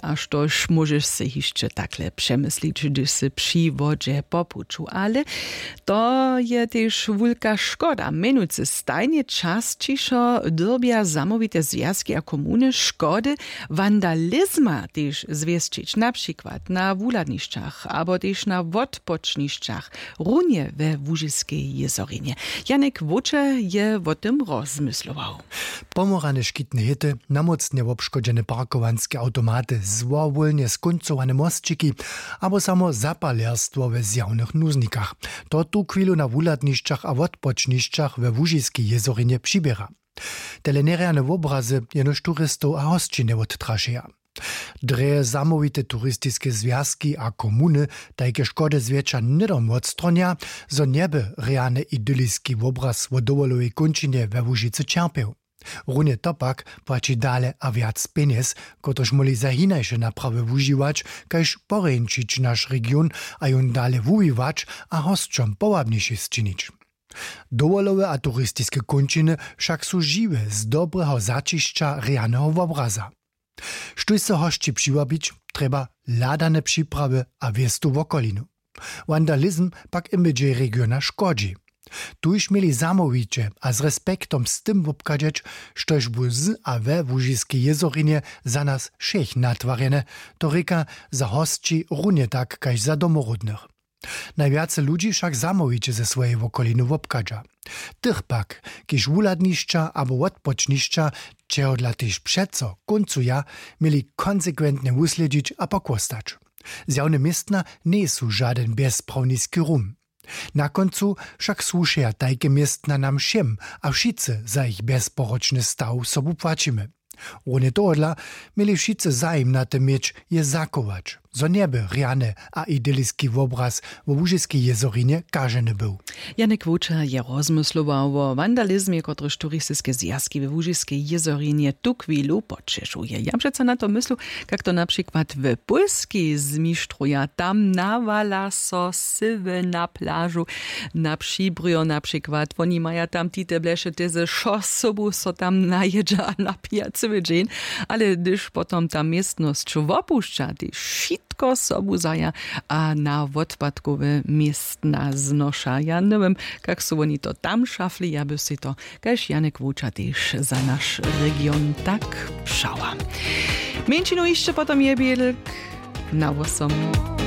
aż toż możesz se jeszcze takle przemyslić, gdyż se przy wodzie popuczu. Ale to je też wielka szkoda. Menujcy stajnie częściej dyrbia zamówite związki a komuny szkody wandalizma też zwieszczyć. Na przykład na wuladniszczach, albo też na wodpoczniszczach, runie we Łużyskiej jezorinie. Janek Wocze je o tym rozmyslował. Pomorane szkitne hity, namocnie obszkodzene parkowanskie automaty, złowolnie skoncowane mostčiki, albo samo zapalerstwo we zjawnych nuznikach. To tu chwilu na wuladniszczach a wodpoczniszczach we Łużyskiej jezorinie przybiera. Tele nerealne obrazy jenoż turystów a hostčiny odtrašeja. Dre zamówite turystyczne związki a komuny takie szkody zwiecza nidom odstronia, zo nieby realny idyliski obraz o dowolowej kończynie we Łużycy cierpiał. Runie topak płaci dale a wiac pieniędzy, kotreż moli za hinajsze naprawy używać, kajż poręczyć nasz region, a ją dale wujiwać, a hostczom połabniejsze zczynić. Dowolowe a turystyczne kończyny wszak są żywe z dobrego zaciszcza realnego obraza. Štuj se hošči přiwabić, treba ladane przyprawy a wiestu w okolinu. Vandalizm pak imidže regiona škodzi. Tuž mieli zamowicie a z respektom z tym wobkadzeć, štož bu z a we Łużyskiej jezorinie za nas všech natwarjene, to reka za hostči runie tak kaž za domorodnych. Najwiace ludzi však zamowicie ze swojej okoliny wobkadza. Tych pak, kiż wuladniszcza albo odpoczniszcza, czego dla tyż przeco koncuja, mieli konsekwentnie usledzić a pokostać. Zjawne miestna nie są żaden bezprawniski rum. Na końcu však słušeja tajke miestna nam všem, a wszyscy za ich bezporoczny staw sobu płacimy. Ohne tohodla mieli wszyscy zajem na tym mieć je zakować, zo nieby realny a idyliski obraz w Łużyskiej jezorinie każeny był. Janek Wocze je rozmyslował o wandalizmie, kotryż turystyczne związki w Łużyskiej jezorinie tu chwilu pocieszuje. Ja przecież na to myślę, jak to na przykład w Polskiej zmistrzuja. Tam nawala so sywy na plażu, na Przybrio na przykład. Oni mają tam tite blesze, teze szosobu so tam najedza a napija cały dzień, ale gdyż potem ta miestność opuszcza, ty wszystko sobu zaja, a na odpadkowe miestna znosza. Ja nie wiem, jak są oni to tam szafli, ja by si to, każ Janek Wocze też za nasz region tak przała. Męczino jeszcze potem je bielek na 8.